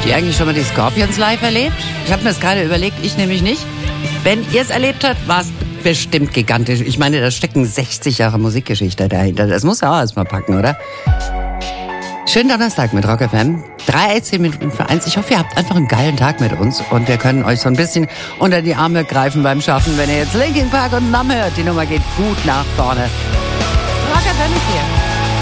ihr eigentlich schon mal die Scorpions live erlebt? Ich habe mir das gerade überlegt, ich nämlich nicht. Wenn ihr es erlebt habt, war es bestimmt gigantisch. Ich meine, da stecken 60 Jahre Musikgeschichte dahinter. Das muss ja auch erstmal packen, oder? Schönen Donnerstag mit Rock FM. 13 Minuten für 1. Ich hoffe, ihr habt einfach einen geilen Tag mit uns und wir können euch so ein bisschen unter die Arme greifen beim Schaffen, wenn ihr jetzt Linkin Park und Numb hört. Die Nummer geht gut nach vorne. Rock FM ist hier.